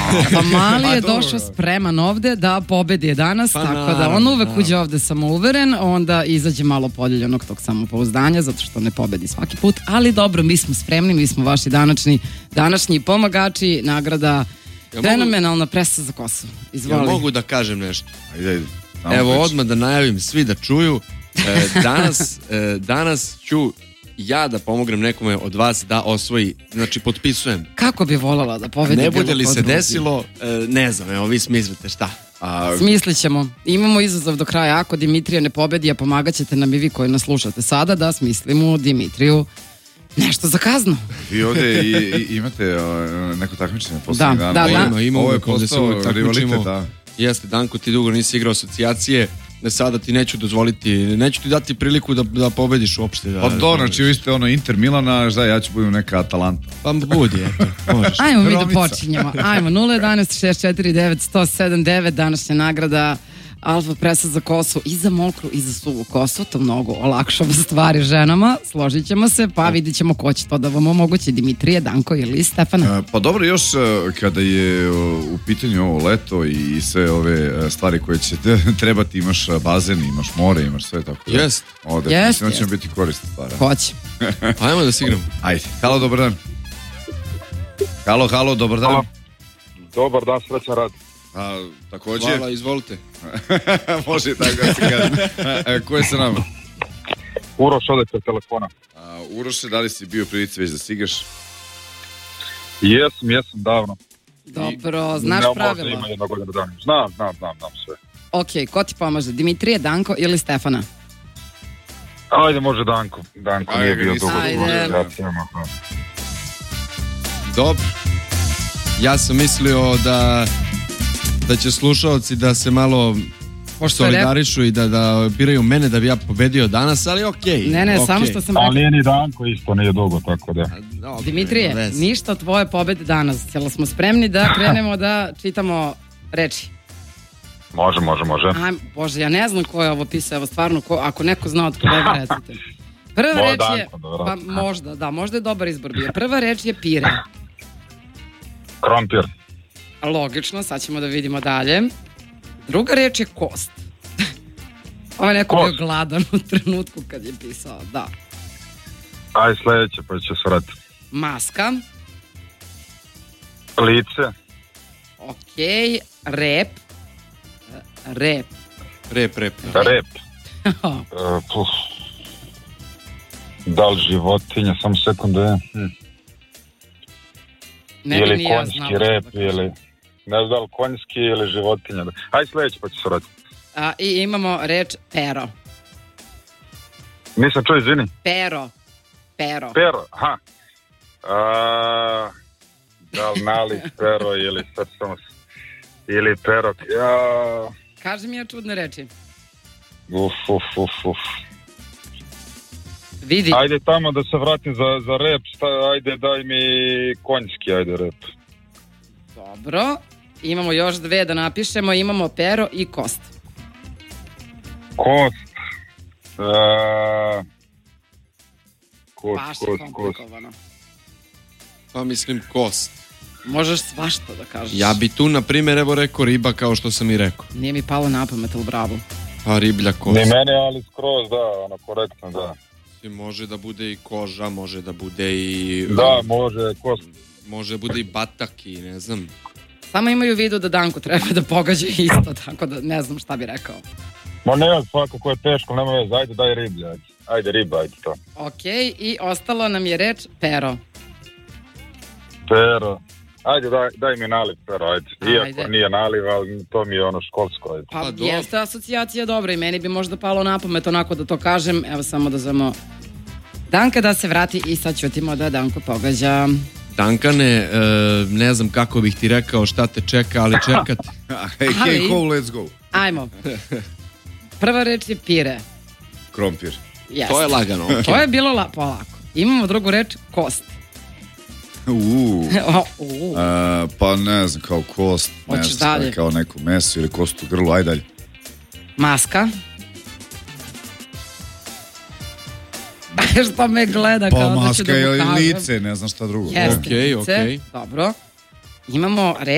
Pa mali je došao spreman ovde da pobedi danas, tako da on uvek uđe ovde samouveren, onda izađe malo podeljenog tog samopouzdanja, zato što ne pobedi svaki put, ali dobro, mi smo spremni, mi smo vaši današnji pomagači, nagrada fenomenalna presa za Kosovo. Izvoli. Ja mogu da kažem nešto. Ajde. Evo odmah da najavim, svi da čuju. Danas ću ja da pomognem nekome od vas da osvoji, znači potpisujem. Kako bi volala da pobedi? Ne bude li se desilo, ne znam, evo vi smislite šta. Smislit ćemo. Imamo izazov do kraja. Ako Dimitrija ne pobedi, a pomagat ćete nam i vi koji nas slušate sada da smislimo Dimitriju nešto za kaznu. Vi ovdje imate neko takmičenje poslednjih dana? Da. Ima ovo je uvek ovdje se uvek takmičimo. Jeste, Danko, ti dugo nisi igrao asocijacije, sada ti neću dozvoliti, neću ti dati priliku da pobediš uopšte. Pa znači vi ste Inter Milana, ja ću budem neka Atalanta. Pa budi, možeš. Ajmo mi da počinjemo. Ajmo, 011-649-107-9, današnja nagrada Alfa presa za kosu i za mokru i za suvu kosu, to mnogo olakšava stvari ženama, složit ćemo se, pa vidit ćemo ko će to da vam omogući, Dimitrije, Danko ili Stefana. Pa dobro, još kada je u pitanju ovo leto i sve ove stvari koje će trebati, imaš bazen, imaš more, imaš sve tako. Jest. Definitivno će biti korisna stvar. Hoće. Ajmo da se igramo. Ajde, halo, dobar dan. Halo, dobar dan. Dobar dan, srećan rad. Također. Hvala, izvolite. Može tako da se kaže. Ko je sa nama? Uroš ode pre telefona. Uroše, da li si bio prilici već da si igraš? Jesam davno. Dobro, znaš pravila? Ima jedna godina dana. Znam sve. Ok, ko ti pomaže? Dimitrije, Danko ili Stefana? Ajde, može Danko. Danko nije bio dugo. Ajde. Dobro. Ja sam mislio da će slušalci da se malo solidarišu i da biraju mene da bi ja pobedio danas, ali okej. Ne, samo što sam rekao. Ali nije ni Danko isto, nije dugo, tako da. Dimitrije, ništa tvoje pobede danas. Jel smo spremni da krenemo da čitamo reči? Može. Aj, Bože, ja ne znam ko je ovo pisao, evo stvarno, ako neko zna od kolega, recite. Prva reč je, pa možda je dobar izbor bio. Prva reč je pire. Krompir. Logično, sad ćemo da vidimo dalje. Druga reč je kost. Ovo je neko bio gladan u trenutku kad je pisao, da. Aj sledeće, pa će se vratiti. Maska. Lice. Okej, rep. Rep. Da li životinja, samo sekunde. Ili konjski rep, ili ne znam da li konjski ili životinja. Aj sledeće pa će se vratiti. I imamo reč pero. Nisam čuo, izvini. Pero, aha. Da li nalik pero ili srcom ili pero. Kaži mi ja čudne reči. Uf. Vidi. Ajde tamo da se vratim za rep, ajde daj mi konjski, ajde rep. Dobro, imamo još dve da napišemo, imamo pero i kost. Kost. Baš je komplikovano. Pa mislim kost. Možeš svašta da kažeš. Ja bi tu, na primjer, evo rekao riba kao što sam i rekao. Nije mi palo na pamet, ali bravo. Pa riblja kost. Ne mene, ali skroz, korektno, da. Može da bude i koža, može da bude i... Da, može, kost. Može da bude i batak i ne znam. Samo imaju u vidu da Danko treba da pogađa isto, tako da ne znam šta bi rekao. Ma ne, svako ko je teško, nema veze, ajde daj riblja, ajde riba, ajde to. Okej, i ostalo nam je reč pero. Pero. Ajde, daj mi naliv, pero, ajde. Iako nije naliv, ali to mi je školsko, ajde. Pa jeste asocijacija dobra i meni bi možda palo na pamet onako da to kažem. Evo samo da zovemo Danka da se vrati i sad ćutimo da Danko pogađa. Dankane, ne znam kako bih ti rekao šta te čeka, ali čekati. Hey, go, let's go. Ajmo. Prva reč je pire. Krompir. To je lagano. To je bilo polako. Imamo drugu reč, kost. Pa ne znam, kao kost, ne znam, kao neko meso ili kost u grlu, ajde dalje. Maska. Što me gleda kao da ću da mu kažem. Pa maska je lice, ne znam šta drugo. Jeste lice, dobro. Imamo reč